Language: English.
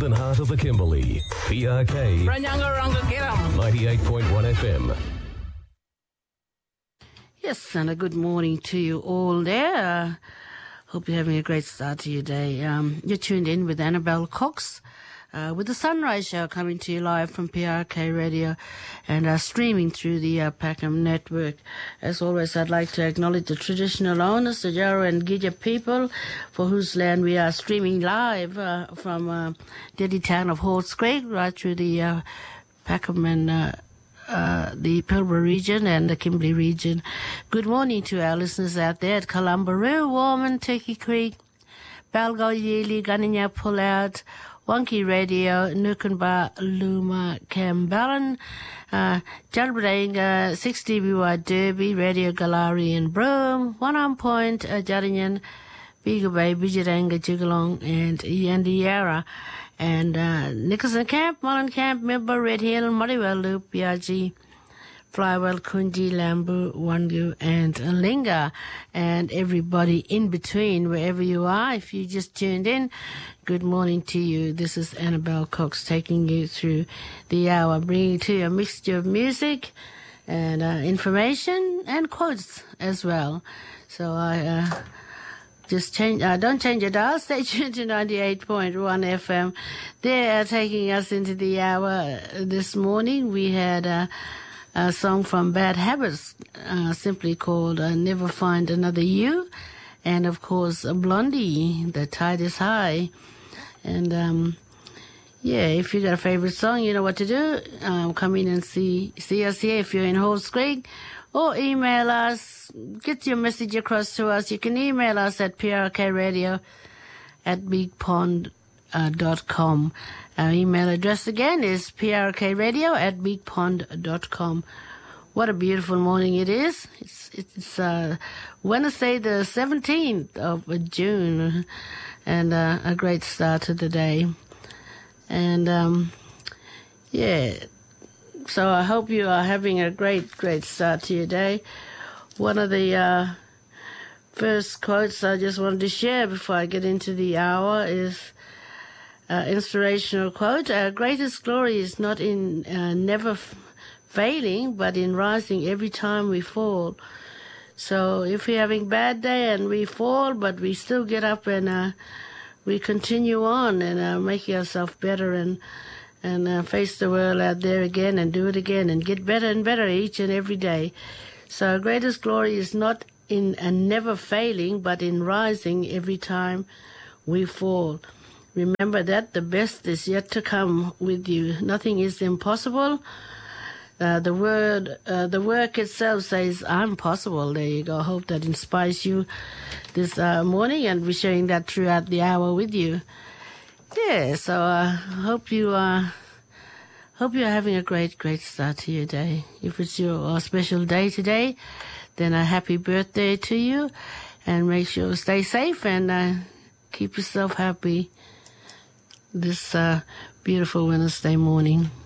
golden heart of the Kimberley. PRK 98.1 FM. Yes, and a good morning to you all there. Hope you're having a great start to your day. You're tuned in with Annabelle Cox with the Sunrise Show coming to you live from PRK Radio and streaming through the Packham Network. As always, I'd like to acknowledge the traditional owners, the Jarrah and Gidja people, for whose land we are streaming live from Deddy town of Halls Creek right through the Packham and the Pilbara region and the Kimberley region. Good morning to our listeners out there at Kalambaroo, Warman, Turkey Creek, Balgoyili, Gunninya Pullout, Wonky Radio, Nukunba, Luma, Camballan, Jalbradanga, 6 DBY Derby, Radio Galari and Broome, One On Point, Jaringan, Bega Bay, Bijiranga, Jigalong, and Yandiara. And Nicholson Camp, Mullen Camp, Mibba, Red Hill, Murraywell Loop, Biaji, Flywell, Kunji, Lambu, Wangu, and Linga, and everybody in between, wherever you are. If you just tuned in, good morning to you. This is Annabelle Cox taking you through the hour, bringing to you a mixture of music and information and quotes as well. So don't change your dial. Stay tuned to 98.1 FM. They're taking us into the hour this morning. We had a song from Bad Habits, simply called Never Find Another You. And, of course, Blondie, The Tide is High. And, if you got a favorite song, you know what to do. Come in and see us here if you're in Halls Creek. Or email us, get your message across to us. You can email us at prkradio@bigpond.com. Our email address again is prkradio@bigpond.com. What a beautiful morning it is. It's Wednesday the 17th of June, and a great start to the day. And, so I hope you are having a great, great start to your day. One of the first quotes I just wanted to share before I get into the hour is inspirational quote. Our greatest glory is not in never failing, but in rising every time we fall. So if we're having a bad day and we fall, but we still get up and we continue on and making ourselves better and face the world out there again and do it again and get better and better each and every day. So our greatest glory is not in never failing, but in rising every time we fall. Remember that the best is yet to come with you. Nothing is impossible. The work itself says, I'm possible. There you go. I hope that inspires you this morning, and we're sharing that throughout the hour with you. Yeah, so hope you're having a great, great start to your day. If it's your special day today, then a happy birthday to you, and make sure to stay safe and keep yourself happy this beautiful Wednesday morning.